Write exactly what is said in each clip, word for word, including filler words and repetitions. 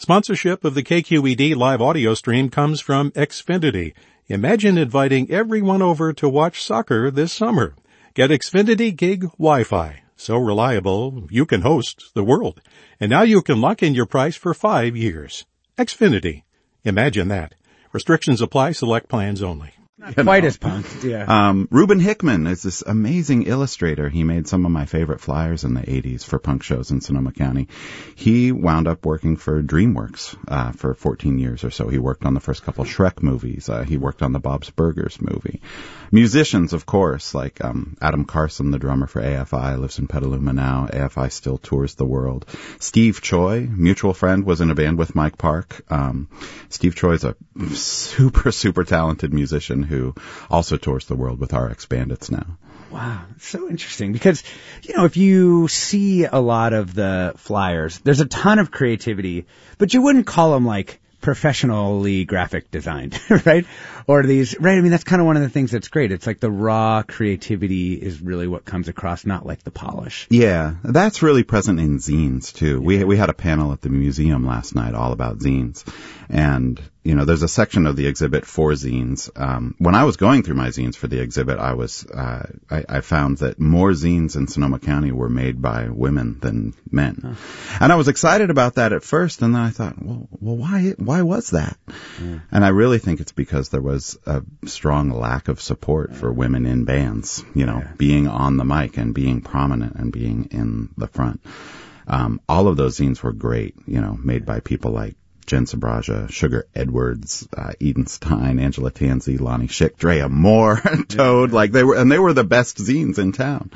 Sponsorship of the K Q E D live audio stream comes from Xfinity. Imagine inviting everyone over to watch soccer this summer. Get Xfinity Gig Wi-Fi. So reliable, you can host the world. And now you can lock in your price for five years. Xfinity. Imagine that. Restrictions apply. Select plans only. Not quite know. as punk, yeah. Um, Reuben Hickman is this amazing illustrator. He made some of my favorite flyers in the eighties for punk shows in Sonoma County. He wound up working for DreamWorks uh, for fourteen years or so. He worked on the first couple Shrek movies. Uh, he worked on the Bob's Burgers movie. Musicians, of course, like um, Adam Carson, the drummer for A F I, lives in Petaluma now. A F I still tours the world. Steve Choi, mutual friend, was in a band with Mike Park. Um, Steve Choi is a super, super talented musician who also tours the world with R X Bandits now. Wow, so interesting because, you know, if you see a lot of the flyers, there's a ton of creativity, but you wouldn't call them like professionally graphic designed, right? Or these, right? I mean, that's kind of one of the things that's great. It's like the raw creativity is really what comes across, not like the polish. Yeah, that's really present in zines too. Yeah. We we had a panel at the museum last night all about zines, and you know, there's a section of the exhibit for zines. Um, when I was going through my zines for the exhibit, I was uh, I, I found that more zines in Sonoma County were made by women than men, huh. and I was excited about that at first. And then I thought, well, well, why why was that? Yeah. And I really think it's because there was a strong lack of support yeah. for women in bands. You know, yeah. being on the mic and being prominent and being in the front. Um, all of those zines were great. You know, made by people like Jen Sabraja, Sugar Edwards, uh, Eden Stein, Angela Tanzi, Lonnie Schick, Drea Moore, Toad, like they were, and they were the best zines in town.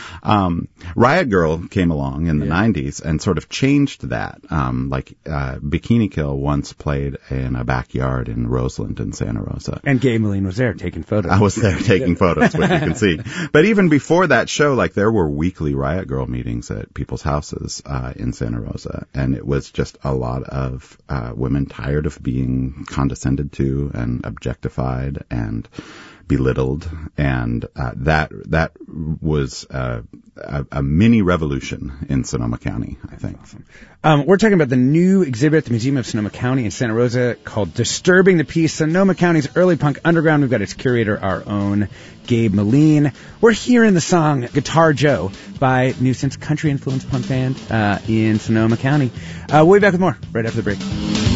Um, Riot Girl came along in the yeah. nineties and sort of changed that. Um, like, uh, Bikini Kill once played in a backyard in Roseland in Santa Rosa. And Gabe Moline was there taking photos. I was there taking photos, which you can see. But even before that show, like, there were weekly Riot Girl meetings at people's houses, uh, in Santa Rosa. And it was just a lot of, uh, women tired of being condescended to and objectified and belittled, and uh, that that was uh, a, a mini revolution in Sonoma County, I think. Awesome. Um, we're talking about the new exhibit at the Museum of Sonoma County in Santa Rosa called Disturbing the Peace, Sonoma County's Early Punk Underground. We've got its curator, our own Gabe Moline. We're hearing the song Guitar Joe by Nuisance, country-influenced punk band uh, in Sonoma County. Uh, we'll be back with more right after the break.